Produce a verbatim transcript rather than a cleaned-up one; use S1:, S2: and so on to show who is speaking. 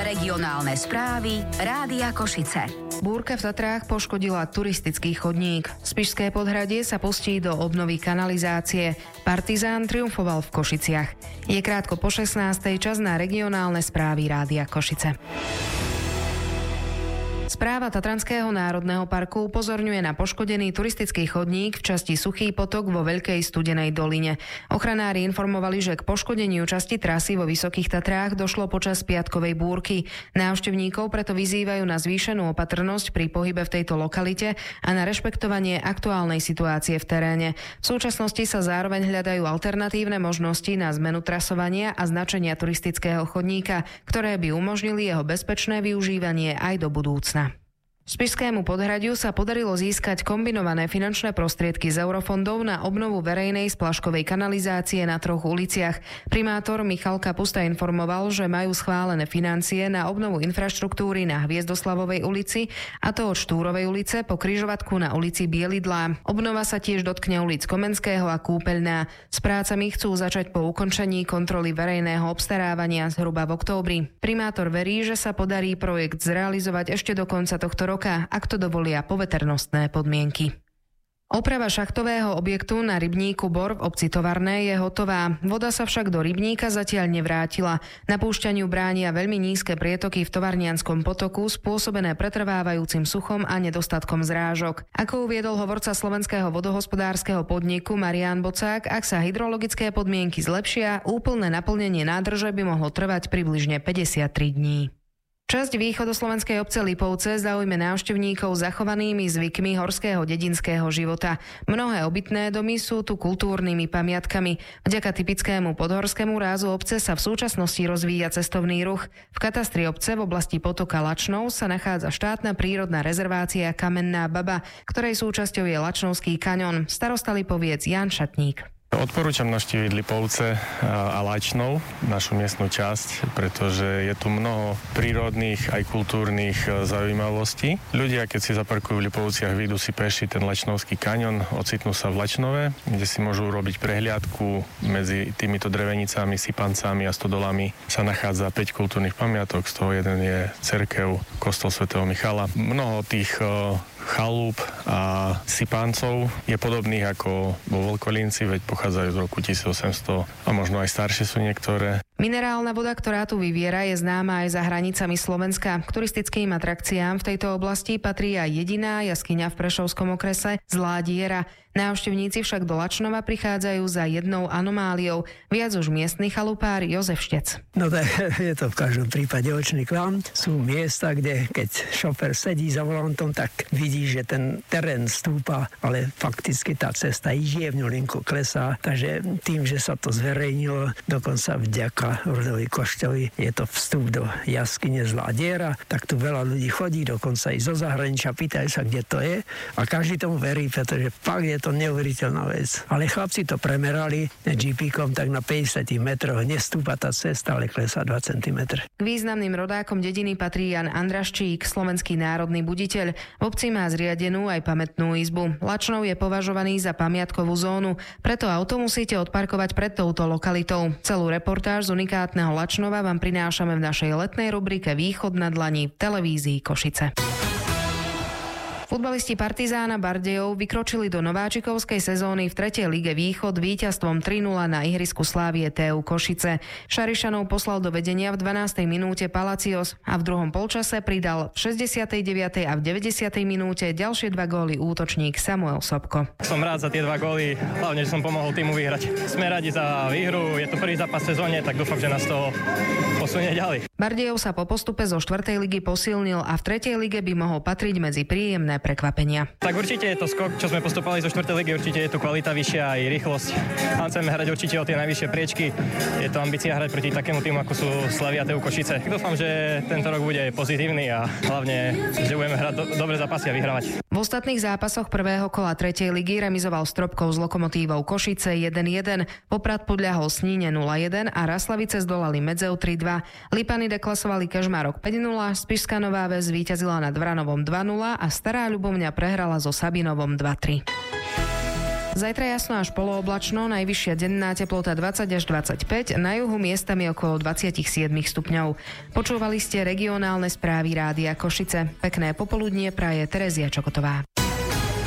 S1: Regionálne správy Rádia Košice.
S2: Búrka v Tatrách poškodila turistický chodník. Spišské Podhradie sa pustí do obnovy kanalizácie. Partizán triumfoval v Košiciach. Je krátko po šestnástej, čas na regionálne správy Rádia Košice. Správa Tatranského národného parku upozorňuje na poškodený turistický chodník v časti Suchý potok vo Veľkej Studenej doline. Ochranári informovali, že k poškodeniu časti trasy vo Vysokých Tatrách došlo počas piatkovej búrky. Návštevníkov preto vyzývajú na zvýšenú opatrnosť pri pohybe v tejto lokalite a na rešpektovanie aktuálnej situácie v teréne. V súčasnosti sa zároveň hľadajú alternatívne možnosti na zmenu trasovania a značenia turistického chodníka, ktoré by umožnili jeho bezpečné využívanie aj do budúcna. Spišskému Podhradiu sa podarilo získať kombinované finančné prostriedky z eurofondov na obnovu verejnej splaškovej kanalizácie na troch uliciach. Primátor Michal Kapusta informoval, že majú schválené financie na obnovu infraštruktúry na Hviezdoslavovej ulici, a to od Štúrovej ulice po križovatku na ulici Bielidlá. Obnova sa tiež dotkne ulic Komenského a Kúpeľná. S prácami chcú začať po ukončení kontroly verejného obstarávania zhruba v októbri. Primátor verí, že sa podarí projekt zrealizovať ešte do konca tohto roka, ak to dovolia poveternostné podmienky. Oprava šachtového objektu na rybníku Bor v obci Tovarné je hotová. Voda sa však do rybníka zatiaľ nevrátila. Napúšťaniu bránia veľmi nízke prietoky v Tovarnianskom potoku spôsobené pretrvávajúcim suchom a nedostatkom zrážok. Ako uviedol hovorca Slovenského vodohospodárskeho podniku Marián Bocák, ak sa hydrologické podmienky zlepšia, úplné naplnenie nádrže by mohlo trvať približne päťdesiattri dní. Časť východoslovenskej obce Lipovce zaujme návštevníkov zachovanými zvykmi horského dedinského života. Mnohé obytné domy sú tu kultúrnymi pamiatkami. Vďaka typickému podhorskému rázu obce sa v súčasnosti rozvíja cestovný ruch. V katastri obce v oblasti potoka Lačnov sa nachádza štátna prírodná rezervácia Kamenná Baba, ktorej súčasťou je Lačnovský kaňon. Starosta Lipoviec Jan Šatník.
S3: Odporúčam navštíviť Lipovce a Lačnov, našu miestnu časť, pretože je tu mnoho prírodných aj kultúrnych zaujímavostí. Ľudia, keď si zaparkujú v Lipovciach, vyjdú si peši ten Lačnovský kaňon, ocitnú sa v Lačnove, kde si môžu robiť prehliadku. Medzi týmito drevenicami, sypancami a stodolami sa nachádza päť kultúrnych pamiatok, z toho jeden je cirkev, kostol svätého Michala. Mnoho tých chalúp a sypancov je podobných ako vo Veľkolínci, veď pochádzajú z roku tisícosemsto a možno aj staršie sú niektoré.
S2: Minerálna voda, ktorá tu vyviera, je známa aj za hranicami Slovenska. K turistickým atrakciám v tejto oblasti patrí aj jediná jaskyňa v Prešovskom okrese Zlá diera. Návštevníci však do Lačnova prichádzajú za jednou anomáliou. Viac už miestny chalupár Jozef Štec.
S4: No tak je to v každom prípade očný klam. Sú miesta, kde keď šofer sedí za volantom, tak vidí, že ten terén stúpa, ale fakticky tá cesta jemňulinko klesá. Takže tým, že sa to zverejnilo, dokonca vďaka rodovi Košťovi, je to vstup do jaskyne Zlá diera, tak tu veľa ľudí chodí, dokonca aj zo zahraničia, pýtajú sa, kde to je, a každý tomu verí, pretože fakt je to neuveriteľná vec. Ale chlapci to premerali gé pékom, tak na päťdesiat metroch nestúpa tá cesta, ale klesá dva centimetre.
S2: K významným rodákom dediny patrí Jan Andraščík, slovenský národný buditeľ. V obci má zriadenú aj pamätnú izbu. Lačnov je považovaný za pamiatkovú zónu, preto auto musíte odparkovať pred touto lokalitou. Celú reportáž z unikátneho Lačnova vám prinášame v našej letnej rubrike Východ na dlani v televízii Košice. Futbalisti Partizána Bardejov vykročili do nováčikovskej sezóny v tretej lige Východ víťazstvom tri nula na ihrisku Slávie té ú Košice. Šarišanov poslal do vedenia v dvanástej minúte Palacios a v druhom polčase pridal v šesťdesiatej deviatej a v deväťdesiatej minúte ďalšie dva góly útočník Samuel Sobko.
S5: Som rád za tie dva góly, hlavne, že som pomohol týmu vyhrať. Sme radi za výhru, je to prvý zápas v sezóne, tak dúfam, že nás to posunie ďalej.
S2: Bardejov sa po postupe zo štvrtej ligy posilnil a v tretej lige by mohol patriť medzi príjemné prekvapenia.
S5: Tak určite je to skok, čo sme postupovali zo štvrtej ligy, určite je to kvalita vyššia aj rýchlosť. A chceme hrať určite o tie najvyššie priečky. Je to ambícia hrať proti takému týmu, ako sú Slavia té ú Košice. Dúfam, že tento rok bude pozitívny a hlavne, že budeme hrať do, dobre zápasy a vyhrávať.
S2: V ostatných zápasoch prvého kola tretej ligy remizoval Stropkov s Lokomotívou Košice jeden jeden, Poprad podľahol Sníne nula jeden a Raslavice zdolali Medzeu tri dva. Lipany deklasovali Kežmarok päť nula, Spišská Nová Ves zvíťazila nad Vranovom dva nula a Stará Ľubovňa prehrala so Sabinovom dva tri. Zajtra jasno až polooblačno, najvyššia denná teplota dvadsať až dvadsaťpäť, na juhu miestami okolo dvadsaťsedem stupňov. Počúvali ste regionálne správy Rádia Košice. Pekné popoludnie praje Terezia Čokotová.